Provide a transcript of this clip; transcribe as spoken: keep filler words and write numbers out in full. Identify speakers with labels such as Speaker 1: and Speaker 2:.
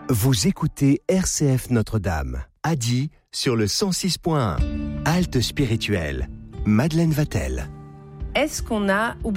Speaker 1: Vous écoutez R C F Notre-Dame, Adi sur le cent six point un. Halte spirituelle, Madeleine Vatel.
Speaker 2: Est-ce qu'on a oublié